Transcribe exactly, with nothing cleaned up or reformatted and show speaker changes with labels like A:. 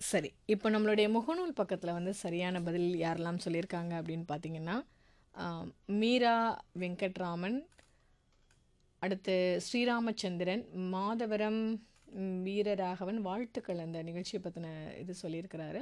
A: சரி. இப்ப நம்மளுடைய முகநூல் பக்கத்துல வந்து சரியான பதில் யாரெல்லாம் சொல்லியிருக்காங்க அப்படின்னு பார்த்தீங்கன்னா, அ மீரா வெங்கட்ராமன், அடுத்து ஸ்ரீராமச்சந்திரன், மாதவரம் ம் வீரராகவன் வாழ்த்துக்கள் அந்த நிகழ்ச்சிய பத்தின இது சொல்லியிருக்கிறாரு.